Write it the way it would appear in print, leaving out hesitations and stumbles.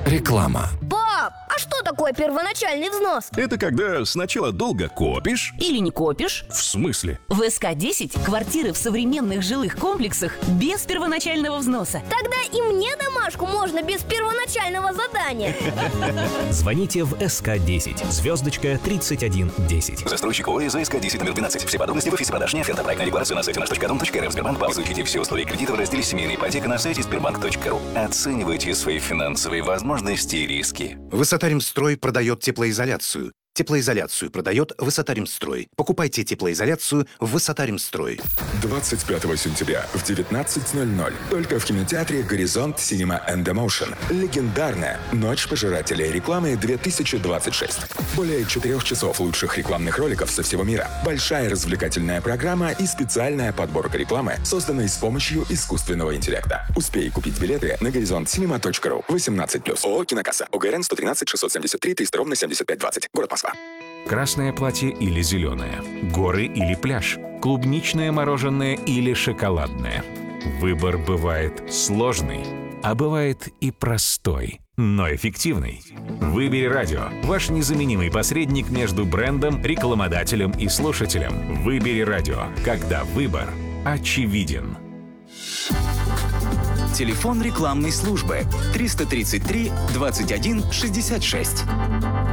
Реклама. Пап, а что такое первоначальный взнос? Это когда сначала долго копишь. Или не копишь? В смысле? В СК-10 квартиры в современных жилых комплексах без первоначального взноса. Тогда и мне домашку можно без первоначального задания. Звоните в СК-10, звездочка 3110. Застройщик ОС СК-10 номер 12. Все подробности в офисе продаж. Оферта проектная декларация на сайте наш.дом.рф. Сбербанк. Изучите все условия кредита в разделе «Семейная ипотека» на сайте sberbank.ru. Оценивайте свои финансовые возможности и риски. Высотаримстрой продает теплоизоляцию. Теплоизоляцию продает Высотаримстрой. Покупайте теплоизоляцию в Высотаримстрой. 25 сентября в 19:00 только в кинотеатре «Горизонт Cinema and Emotion». Легендарная «Ночь пожирателей рекламы 2026». Более 4 часов лучших рекламных роликов со всего мира. Большая развлекательная программа и специальная подборка рекламы, созданная с помощью искусственного интеллекта. Успей купить билеты на горизонтcinema.ru. 18+. ООО «Кинокасса». ОГРН 113 673 300 75 20. Город Москва. Красное платье или зеленое. Горы или пляж. Клубничное мороженое или шоколадное. Выбор бывает сложный, а бывает и простой, но эффективный. Выбери радио. Ваш незаменимый посредник между брендом, рекламодателем и слушателем. Выбери радио, когда выбор очевиден. Телефон рекламной службы 333 21 66.